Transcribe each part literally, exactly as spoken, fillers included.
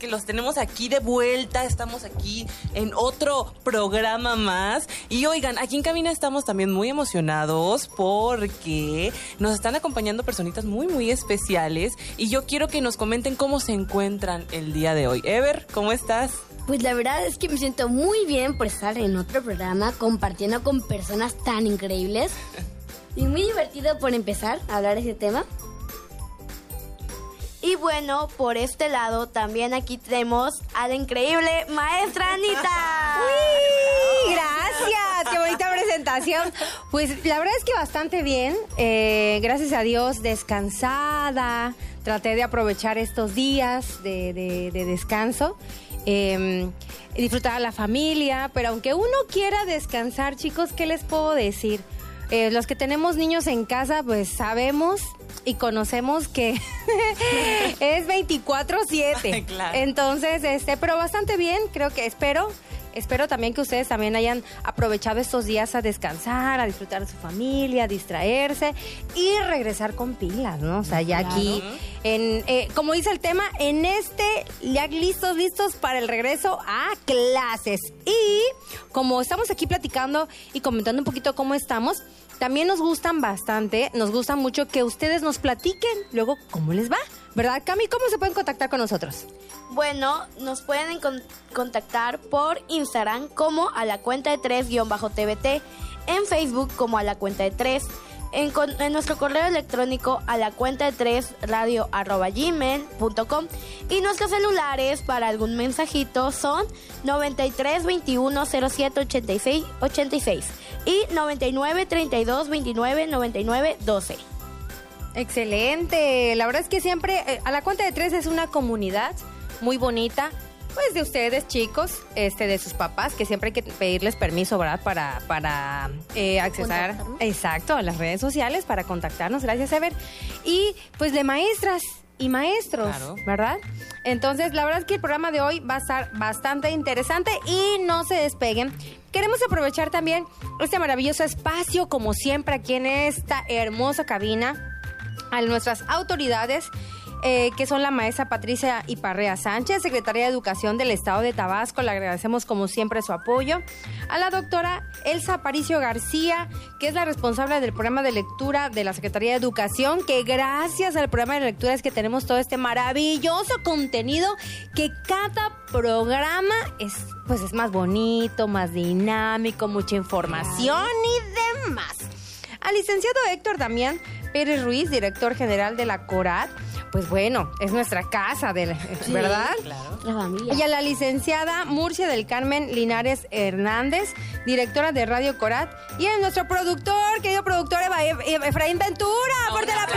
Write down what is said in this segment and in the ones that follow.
que los tenemos aquí de vuelta. Estamos aquí en otro programa más. Y oigan, aquí en cabina estamos también muy emocionados porque nos están acompañando personitas muy, muy especiales. Y yo quiero que nos comenten cómo se encuentran el día de hoy. Ever, ¿cómo estás? Pues la verdad es que me siento muy bien por estar en otro programa compartiendo con personas tan increíbles. Y muy divertido por empezar a hablar de ese tema. Y bueno, por este lado también aquí tenemos a la increíble maestra Anita. ¡Uy! Gracias, qué bonita presentación. Pues la verdad es que bastante bien, eh, gracias a Dios, descansada. Traté de aprovechar estos días de, de, de descanso, eh, disfrutar a la familia, pero aunque uno quiera descansar, chicos, ¿qué les puedo decir? Eh, los que tenemos niños en casa, pues sabemos y conocemos que es veinticuatro siete. Claro. Entonces, este, pero bastante bien, creo que espero, espero también que ustedes también hayan aprovechado estos días a descansar, a disfrutar de su familia, a distraerse y regresar con pilas, ¿no? O sea, ya Claro. aquí, en, eh, como dice el tema, en este, ya listos, listos para el regreso a clases. Y como estamos aquí platicando y comentando un poquito cómo estamos, también nos gustan bastante, nos gusta mucho que ustedes nos platiquen luego cómo les va, ¿verdad, Cami? ¿Cómo se pueden contactar con nosotros? Bueno, nos pueden con- contactar por Instagram como a la cuenta de tres guión bajo T V T, en Facebook como a la cuenta de tres, en, con- en nuestro correo electrónico a la cuenta de tres radio arroba gmail punto com, y nuestros celulares para algún mensajito son noventa y tres veintiuno cero siete ochenta y seis ochenta y seis y noventa y nueve treinta y dos veintinueve noventa y nueve doce. Excelente, la verdad es que siempre, eh, a la cuenta de tres es una comunidad muy bonita, pues de ustedes chicos, este, de sus papás, que siempre hay que pedirles permiso, ¿verdad? Para, para eh, accesar, ¿Contactarnos? exacto, a las redes sociales, para contactarnos, gracias Ever, y pues de maestras y maestros, Claro. ¿verdad? Entonces, la verdad es que el programa de hoy va a estar bastante interesante y no se despeguen. Queremos aprovechar también este maravilloso espacio, como siempre, aquí en esta hermosa cabina, a nuestras autoridades, eh, que son la maestra Patricia Iparrea Sánchez, secretaria de Educación del Estado de Tabasco. Le agradecemos como siempre su apoyo. A la doctora Elsa Aparicio García, que es la responsable del programa de lectura de la Secretaría de Educación, que gracias al programa de lectura es que tenemos todo este maravilloso contenido, que cada programa es, pues es más bonito, más dinámico, mucha información y demás. Al licenciado Héctor Damián Pérez Ruiz, director general de la CORAD, pues bueno, es nuestra casa, de la, ¿verdad? Claro. La familia. Y a la licenciada Murcia del Carmen Linares Hernández, directora de Radio CORAD, y a nuestro productor, querido productor Eva- Eva- Efraín Ventura, ¡fuerte el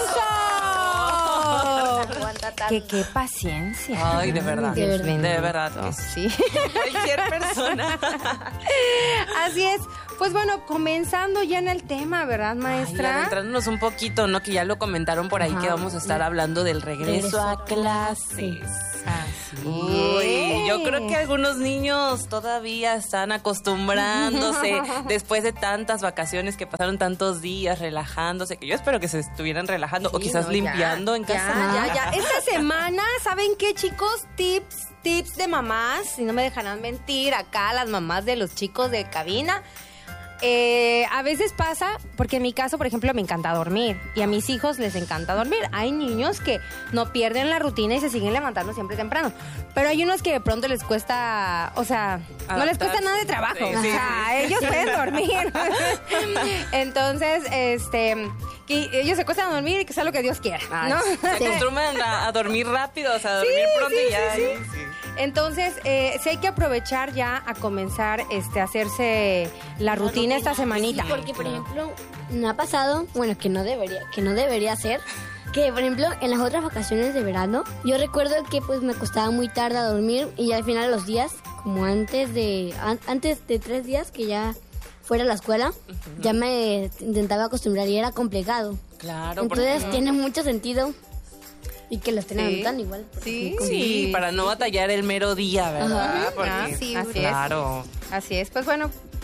aplauso! Aguanta tanto. ¡Qué, qué paciencia! Ay, de verdad. De verdad. De verdad que sí. Sí. Cualquier persona. Así es. Pues bueno, comenzando ya en el tema, ¿verdad, Ay, maestra? adentrándonos un poquito, ¿no? Que ya lo comentaron por ahí, Ajá. que vamos a estar hablando del regreso, Regreso a a clases. Así Uy, es. yo creo que algunos niños todavía están acostumbrándose después de tantas vacaciones que pasaron tantos días relajándose, que yo espero que se estuvieran relajando o Sí, quizás no, limpiando ya, en casa. Ya, ya, ya. Esta semana, ¿saben qué, chicos? Tips, tips de mamás, si no me dejarán mentir, acá las mamás de los chicos de cabina. Eh, a veces pasa, porque en mi caso, por ejemplo, me encanta dormir y a mis hijos les encanta dormir. Hay niños que no pierden la rutina y se siguen levantando siempre temprano, pero hay unos que de pronto les cuesta, o sea, no les cuesta Adaptarse. nada de trabajo. Sí, o sí, sea, sí. ellos pueden dormir. Entonces, este, que ellos se cuestan a dormir y que sea lo que Dios quiera, Ay, ¿no? se acostumbran a, a dormir rápido, o sea, a dormir Sí, pronto sí, y ya. sí, sí. Entonces, eh, sí hay que aprovechar ya a comenzar este, a hacerse la rutina esta semanita. Sí, porque, por ejemplo, me ha pasado, bueno, que no debería, que no debería ser, que, por ejemplo, en las otras vacaciones de verano, yo recuerdo que, pues, me costaba muy tarde a dormir y al final los días, como antes de, an- antes de tres días que ya fuera a la escuela, ya me intentaba acostumbrar y era complicado. Claro, Entonces, porque- tiene mucho sentido y que lo estén Sí. anotando igual. porque Sí. es muy Sí, para no batallar el mero día, ¿verdad? Ajá. Porque, Ah, sí, así es. claro. Así es, pues bueno,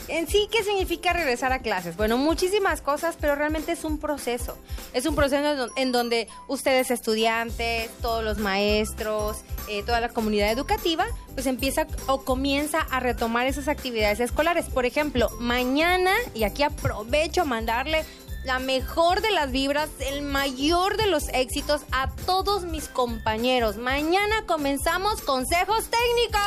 En sí, ¿qué significa regresar a clases? Bueno, muchísimas cosas, pero realmente es un proceso. Es un proceso en don- en donde ustedes estudiantes, todos los maestros, eh, toda la comunidad educativa, pues empieza o comienza a retomar esas actividades escolares. Por ejemplo, mañana, y aquí aprovecho a mandarle la mejor de las vibras, el mayor de los éxitos a todos mis compañeros. Mañana comenzamos consejos técnicos.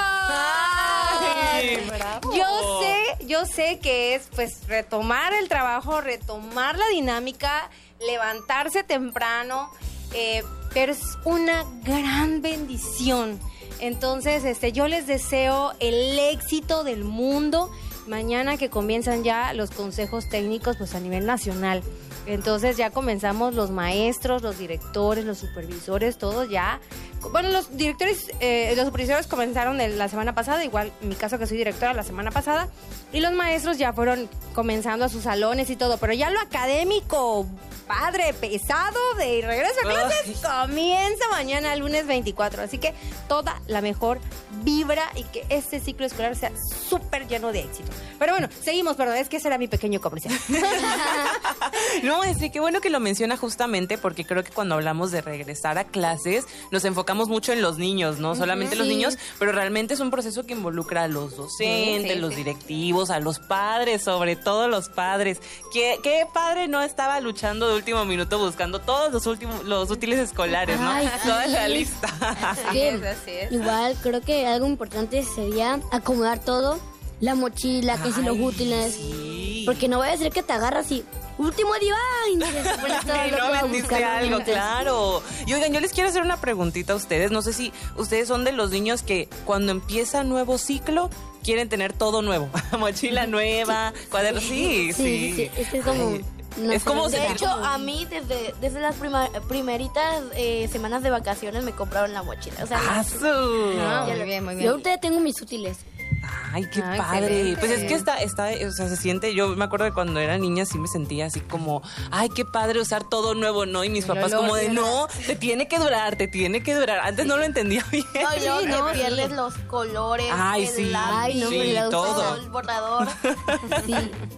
¡Ay, bravo! Yo sé, yo sé que es pues retomar el trabajo, retomar la dinámica, levantarse temprano, eh, pero es una gran bendición. Entonces, este, yo les deseo el éxito del mundo. Mañana que comienzan ya los consejos técnicos pues a nivel nacional. Entonces ya comenzamos los maestros, los directores, los supervisores, todos ya. Bueno, los directores, eh, los supervisores comenzaron el, la semana pasada, igual en mi caso que soy directora la semana pasada, y los maestros ya fueron comenzando a sus salones y todo, pero ya lo académico, padre, pesado de regreso a clases, Ay. comienza mañana lunes veinticuatro, así que toda la mejor vibra y que este ciclo escolar sea súper lleno de éxito. Pero bueno, seguimos, perdón, es que ese era mi pequeño comercial. No, es que qué bueno que lo menciona justamente porque creo que cuando hablamos de regresar a clases nos enfocamos mucho en los niños, no solamente los Sí. niños, pero realmente es un proceso que involucra a los docentes, Sí, sí, los sí. directivos, a los padres, sobre todo los padres. ¿Qué, qué padre no estaba luchando de último minuto buscando todos los últimos los útiles escolares, ¿no? Ay, sí. Toda la lista. Así que es, así es. Igual creo que algo importante sería acomodar todo, la mochila, que si los Ay, útiles, sí. porque no vaya a ser que te agarras y último día y te pones todo Ay, loco no a vendiste buscar algo, útiles. claro. Y oigan, yo les quiero hacer una preguntita a ustedes. No sé si ustedes son de los niños que cuando empieza nuevo ciclo quieren tener todo nuevo. Mochila nueva, cuadernos. Sí, sí. Sí, sí, es que es como... Ay, no es sé, como de sentir hecho, como- a mí desde, desde las prima- primeritas eh, semanas de vacaciones me compraron la mochila. O sea, ¡Ah, ya- su! Ah, ya muy lo- bien, muy bien. Yo ahorita tengo mis útiles. Ay, qué Ah, padre. excelente. Pues es que está, está, o sea, se siente, yo me acuerdo de cuando era niña sí me sentía así como, ay, qué padre usar todo nuevo, ¿no? Y mis El papás olor, como de, el no, te tiene que durar, te tiene que durar. Antes no lo entendía bien. No, y luego Sí, que no, pierdes sí. los colores, Ay, el sí, lápiz, Ay, no, sí, el auto, todo. el borrador. Sí.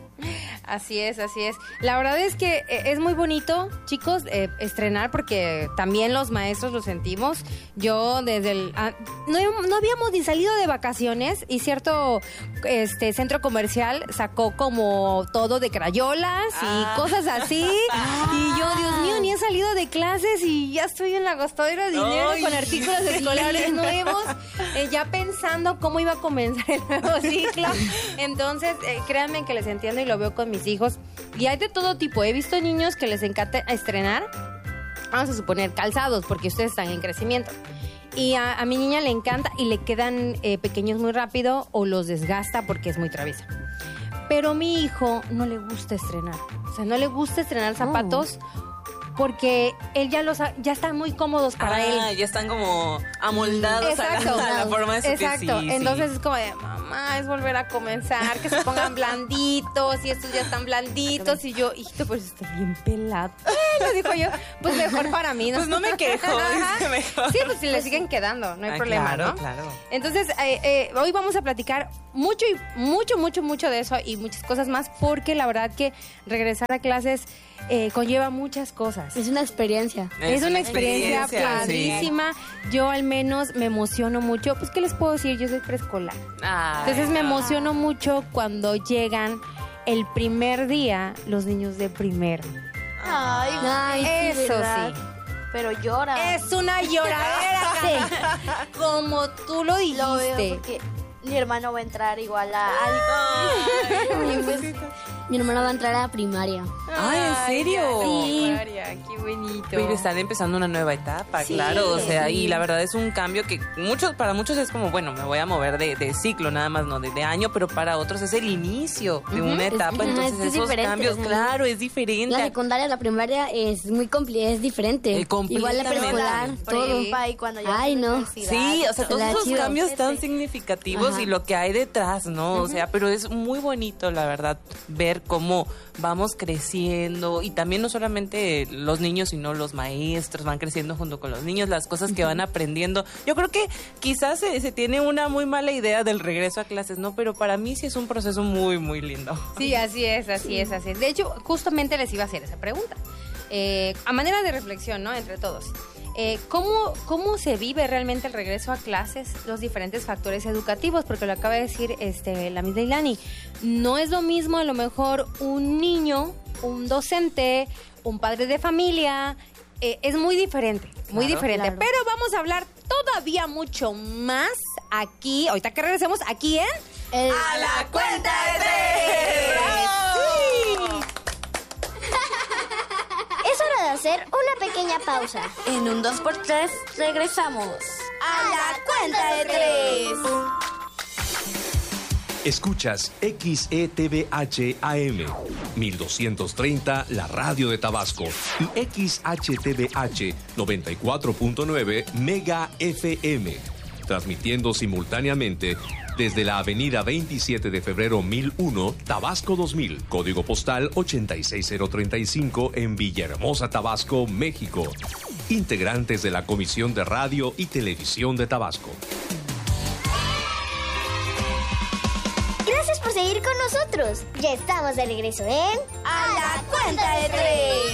Así es, así es. La verdad es que eh, es muy bonito, chicos, eh, estrenar porque también los maestros lo sentimos. Yo desde el... ah, no, no habíamos ni salido de vacaciones y cierto este centro comercial sacó como todo de crayolas y Ah. cosas así. Y yo, Dios mío, ni he salido de clases y ya estoy en la gastadera de dinero Ay, con artículos escolares nuevos, eh, ya pensando cómo iba a comenzar el nuevo ciclo. Entonces, eh, créanme que les entiendo y lo veo con mis hijos. Y hay de todo tipo. He visto niños que les encanta estrenar, vamos a suponer, calzados, porque ustedes están en crecimiento. Y a, a mi niña le encanta y le quedan eh, pequeños muy rápido o los desgasta porque es muy traviesa. Pero a mi hijo no le gusta estrenar. O sea, no le gusta estrenar zapatos porque él ya los ha- ya están muy cómodos para Ah, él. ya están como amoldados Exacto. a la forma de su pies. Exacto. Sí, sí. Entonces es como de, mamá, es volver a comenzar, que se pongan blanditos y estos ya están blanditos. Y yo, hijito, pues estoy bien pelado. Le dijo yo, pues mejor para mí. Pues no me quejo, Ajá. dice mejor. Sí, pues si le siguen quedando, no hay Ah, problema, claro, ¿no? claro. Entonces, eh, eh, hoy vamos a platicar mucho y mucho, mucho, mucho de eso y muchas cosas más, porque la verdad que regresar a clases eh, conlleva muchas cosas. Es una experiencia. Es, una experiencia, sí. padrísima. Yo al menos me emociono mucho. Pues, ¿qué les puedo decir? Yo soy preescolar. Ay, Entonces me no. emociono mucho cuando llegan el primer día los niños de primero. Ay, Ay sí, Eso ¿verdad? sí. Pero llora. Es una lloradera, Carla. Como tú lo dijiste. Lo veo porque mi hermano va a entrar igual a... Ay, Y pues, mi hermano va a entrar a la primaria. Ay, ¿en serio? Sí. María, qué bonito. Pero están empezando una nueva etapa, Sí, claro, o sea, sí. y la verdad es un cambio que muchos, para muchos es como, bueno, me voy a mover de, de ciclo nada más, no de, de año, pero para otros es el inicio de una Es- etapa, ajá, entonces es que es esos diferente, cambios, o sea, claro, es La diferente. secundaria, la primaria es muy complicada, es diferente. Eh, Igual la completamente. preescolar, todo. Prepa Y cuando ya Ay, es no. universidad, Sí, o sea, todos la esos chido. cambios tan Este. significativos Ajá. y lo que hay detrás, ¿no? O sea, pero es muy bonito, la verdad, ver ver cómo vamos creciendo y también no solamente los niños, sino los maestros van creciendo junto con los niños, las cosas que van aprendiendo. Yo creo que quizás se, se tiene una muy mala idea del regreso a clases, ¿no? Pero para mí sí es un proceso muy, muy lindo. Sí, así es, así es, así es. De hecho, justamente les iba a hacer esa pregunta. Eh, a manera de reflexión, ¿no? Entre todos. Eh, ¿cómo, ¿Cómo se vive realmente el regreso a clases, los diferentes factores educativos? Porque lo acaba de decir este, la misma Ilani. No es lo mismo a lo mejor un niño, un docente, un padre de familia. Eh, es muy diferente, muy Claro, diferente. claro. Pero vamos a hablar todavía mucho más aquí, ahorita que regresemos aquí en... El- ¡A la cuenta de tres! ¡Bravo! Es hora de hacer una pequeña pausa. En un dos por tres regresamos. ¡A la cuenta de tres! Escuchas X E T V H A M mil doscientos treinta, la radio de Tabasco, y X H T V H noventa y cuatro punto nueve Mega F M, transmitiendo simultáneamente desde la avenida veintisiete de febrero mil uno, Tabasco dos mil, código postal ochenta y seis mil treinta y cinco en Villahermosa, Tabasco, México. Integrantes de la Comisión de Radio y Televisión de Tabasco. Gracias por seguir con nosotros. Ya estamos de regreso en... ¡A la cuenta de tres!